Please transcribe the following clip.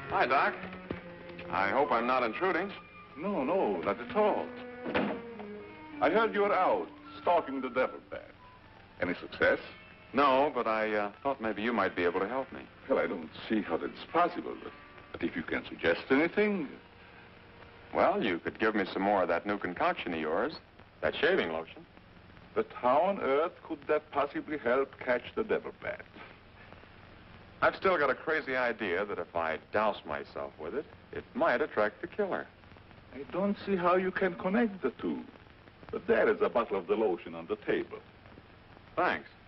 Hi, Doc. I hope I'm not intruding. No, not at all. I heard you were out stalking the devil bat. Any success? No, but I thought maybe you might be able to help me. Well, I don't see how that's possible, but if you can suggest anything... Well, you could give me some more of that new concoction of yours, that shaving lotion. But how on earth could that possibly help catch the devil bat? I've still got a crazy idea that if I douse myself with it, it might attract the killer. I don't see how you can connect the two. But there is a bottle of the lotion on the table. Thanks.